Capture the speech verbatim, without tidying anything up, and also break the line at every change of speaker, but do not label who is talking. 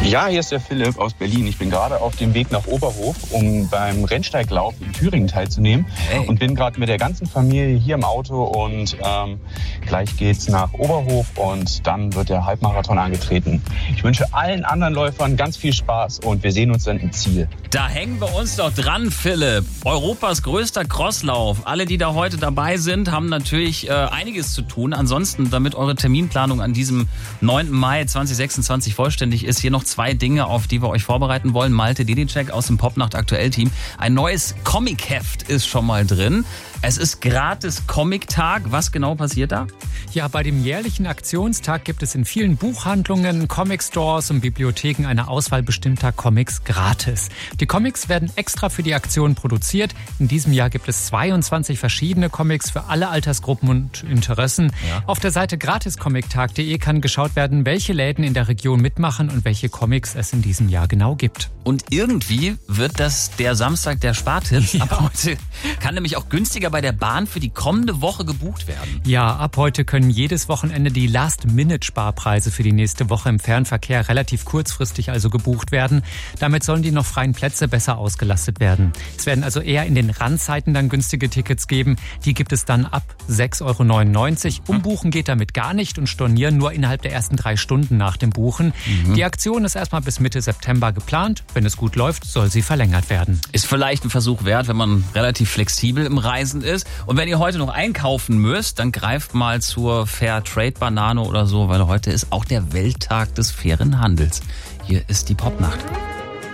Ja, hier ist der Philipp aus Berlin. Ich bin gerade auf dem Weg nach Oberhof, um beim Rennsteiglauf in Thüringen teilzunehmen. Hey. Und bin gerade mit der ganzen Familie hier im Auto und ähm, gleich geht's nach Oberhof und dann wird der Halbmarathon angetreten. Ich wünsche allen anderen Läufern ganz viel Spaß und wir sehen uns dann im Ziel.
Da hängen wir uns doch dran, Philipp. Europas größter Crosslauf. Alle, die da heute dabei sind, haben natürlich äh, einiges zu tun. Ansonsten, damit eure Terminplanung an diesem neunten Mai zweitausendsechsundzwanzig vollständig ist, hier noch zwei Dinge, auf die wir euch vorbereiten wollen. Malte Dedicek aus dem Popnacht Aktuell-Team. Ein neues Comic-Heft ist schon mal drin. Es ist gratis Comic-Tag. Was genau passiert da?
Ja, bei dem jährlichen Aktionstag gibt es in vielen Buchhandlungen, Comic-Stores und Bibliotheken eine Auswahl bestimmter Comics gratis. Die Comics werden extra für die Aktion produziert. In diesem Jahr gibt es zweiundzwanzig verschiedene Comics für alle Altersgruppen und Interessen. Ja. Auf der Seite gratiscomic-tag punkt de kann geschaut werden, welche Läden in der Region mitmachen und welche Comics es in diesem Jahr genau gibt.
Und irgendwie wird das der Samstag der Spartipps. Ja. Ab heute kann nämlich auch günstiger bei der Bahn für die kommende Woche gebucht werden.
Ja, ab heute können jedes Wochenende die Last-Minute-Sparpreise für die nächste Woche im Fernverkehr relativ kurzfristig also gebucht werden. Damit sollen die noch freien Plätze besser ausgelastet werden. Es werden also eher in den Randzeiten dann günstige Tickets geben. Die gibt es dann ab sechs Euro neunundneunzig. Umbuchen geht damit gar nicht und stornieren nur innerhalb der ersten drei Stunden nach dem Buchen. Mhm. Die Aktion ist erstmal bis Mitte September geplant. Wenn es gut läuft, soll sie verlängert werden.
Ist vielleicht ein Versuch wert, wenn man relativ flexibel im Reisen ist. Und wenn ihr heute noch einkaufen müsst, dann greift mal zur Fairtrade-Banane oder so, weil heute ist auch der Welttag des fairen Handels. Hier ist die Popnacht.